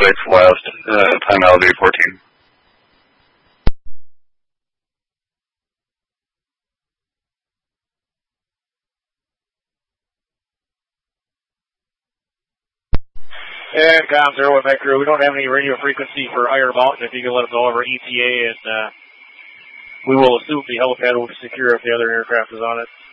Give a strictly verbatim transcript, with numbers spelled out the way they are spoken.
Flights West, uh, time elevator fourteen. And Com zero with Met Crew. We don't have any radio frequency for Iron Mountain. If you can let them know over E T A, and uh, we will assume the helipad will be secure if the other aircraft is on it.